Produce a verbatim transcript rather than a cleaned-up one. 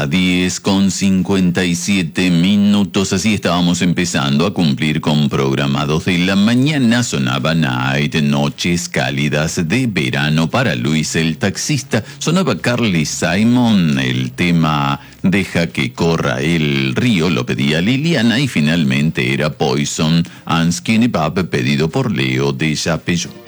hora diez con cincuenta y siete minutos. Así estábamos empezando a cumplir con programados de la mañana. Sonaba Night, Noches Cálidas de Verano para Luis el Taxista. Sonaba Carly Simon, el tema Deja que corra el río, lo pedía Liliana. Y finalmente era Poison and Skinny Pop, pedido por Leo de Yapeyú.